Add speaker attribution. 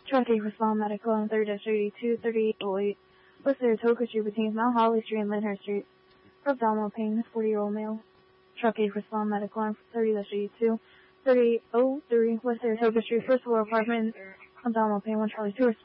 Speaker 1: Truck 8 respond medical on 3-82, 3808. West Saratoga Street between Mount Holly Street and Lyndhurst Street. For abdominal pain, 40-year-old male. Truck 8 respond medical on 30-82, 3803. West Saratoga Street, first floor apartment. Abdominal pain, 1 Charlie 2 respond.